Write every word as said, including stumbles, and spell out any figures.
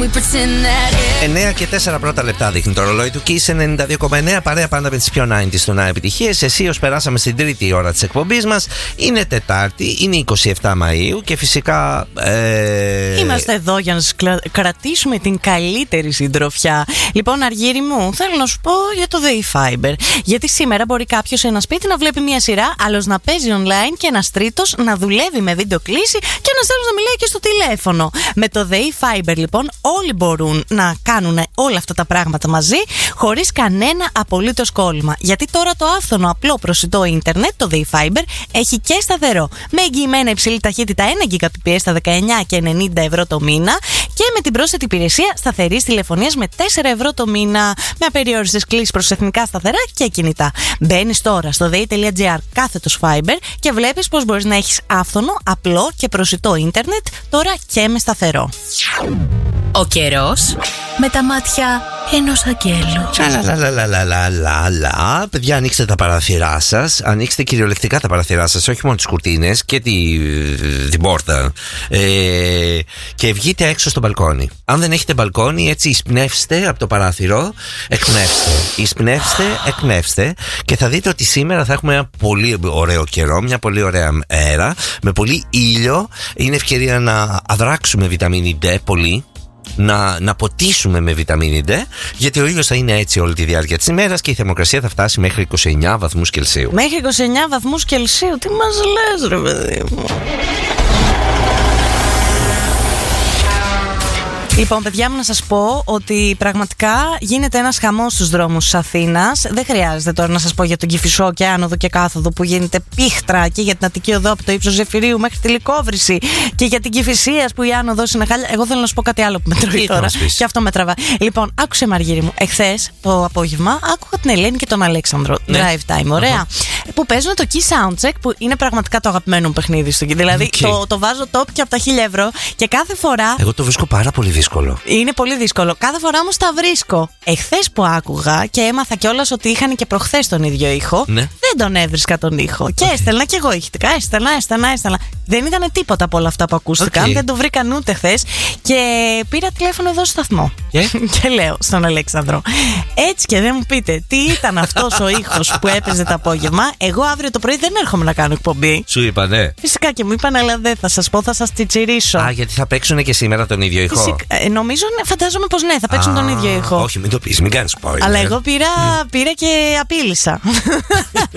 εννέα και τέσσερα πρώτα λεπτά δείχνει το ρολόι του Kiss ενενήντα δύο κόμμα εννέα. Παρέα πάντα με τις πιο ενενήντα στον επιτυχίες. Εσείς περάσαμε στην τρίτη ώρα της εκπομπής μας. Είναι Τετάρτη, είναι είκοσι επτά Μαΐου και φυσικά ε... είμαστε εδώ για να σας κρατήσουμε την καλύτερη συντροφιά. Λοιπόν, Αργύρι μου, θέλω να σου πω για το DayFiber. Γιατί σήμερα μπορεί κάποιος σε ένα σπίτι να βλέπει μια σειρά, άλλος να παίζει online και ένας τρίτος να δουλεύει με βίντεο κλήση και ένας άλλος να μιλάει και στο τηλέφωνο. Με το DayFiber λοιπόν όλοι μπορούν να κάνουν όλα αυτά τα πράγματα μαζί χωρίς κανένα απολύτως κόλλημα. Γιατί τώρα το άφθονο απλό προσιτό ίντερνετ, το DayFiber, έχει και σταθερό. Με εγγυημένα υψηλή ταχύτητα ένα Gbps στα δεκαεννιά και ενενήντα ευρώ το μήνα και με την πρόσθετη υπηρεσία σταθερής τηλεφωνίας με τέσσερα ευρώ το μήνα. Με απεριόριστες κλήσεις προς εθνικά σταθερά και κινητά. Μπαίνεις τώρα στο day.gr κάθετος Fiber και βλέπεις πως μπορείς να έχεις άφθονο, απλό και προσιτό ίντερνετ τώρα και με σταθερό. Ο καιρός με τα μάτια ενός αγγέλου. Λα-λα-λα-λα-λα-λα. Παιδιά, ανοίξτε τα παραθυρά σας. Ανοίξτε κυριολεκτικά τα παραθυρά σας, όχι μόνο τις κουρτίνες και τη, την πόρτα. Ε, και βγείτε έξω στο μπαλκόνι. Αν δεν έχετε μπαλκόνι, έτσι εισπνεύστε από το παράθυρο. Εκπνεύστε. Εισπνεύστε, εκπνεύστε. Και θα δείτε ότι σήμερα θα έχουμε ένα πολύ ωραίο καιρό, μια πολύ ωραία μέρα, με πολύ ήλιο. Είναι ευκαιρία να αδράξουμε βιταμίνη D πολύ. Να, να ποτίσουμε με βιταμίνη D, γιατί ο ήλιος θα είναι έτσι όλη τη διάρκεια της ημέρας και η θερμοκρασία θα φτάσει μέχρι είκοσι εννέα βαθμούς Κελσίου. Μέχρι είκοσι εννέα βαθμούς Κελσίου, τι μας λες ρε παιδί μου. Λοιπόν, παιδιά μου, να σας πω ότι πραγματικά γίνεται ένας χαμός στους δρόμους της Αθήνας. Δεν χρειάζεται τώρα να σας πω για τον Κηφισό και άνοδο και κάθοδο που γίνεται πίχτρα, και για την Αττική Οδό από το ύψος Ζεφυρίου μέχρι τη Λυκόβρηση, και για την Κηφισίας που η άνοδος είναι χάλια. Εγώ θέλω να σου πω κάτι άλλο που με τρώει τώρα. Και αυτό με τραβά. Λοιπόν, άκουσε Μαργύρι μου, εχθές το απόγευμα άκουγα την Ελένη και τον Αλέξανδρο. Ναι. Drive Time, ωραία. Uh-huh. Που παίζουν το Key Soundcheck, που είναι πραγματικά το αγαπημένο μου παιχνίδι στο. Δηλαδή okay. το, το βάζω top και από τα χίλια ευρώ και κάθε φορά. Εγώ το βρίσκω πάρα πολύ δύσκολο. Είναι πολύ δύσκολο. Κάθε φορά όμως τα βρίσκω. Εχθές που άκουγα και έμαθα κιόλας ότι είχαν και προχθές τον ίδιο ήχο, ναι. Δεν τον έβρισκα τον ήχο. Okay. Και έστελνα κι εγώ ηχητικά. Έστελνα, έστελνα, έστελνα. Δεν ήταν τίποτα από όλα αυτά που ακούστηκαν. Okay. Δεν το βρήκαν ούτε χθες. Και πήρα τηλέφωνο εδώ στο σταθμό. Yeah. Και λέω στον Αλέξανδρο, έτσι και δεν μου πείτε τι ήταν αυτός ο ήχος που έπαιζε το απόγευμα. Εγώ αύριο το πρωί δεν έρχομαι να κάνω εκπομπή. Σου είπα, ναι. Φυσικά και μου είπαν, αλλά δεν θα σας πω, θα σας τσιτσιρίσω. Α, γιατί θα παίξουν και σήμερα τον ίδιο ήχο. Φυσικά, ε, νομίζω, φαντάζομαι πως ναι, θα παίξουν Α, τον ίδιο ήχο. Όχι, μην το πεις, μην κάνεις spoiler. Αλλά εγώ πήρα, πήρα και απείλησα.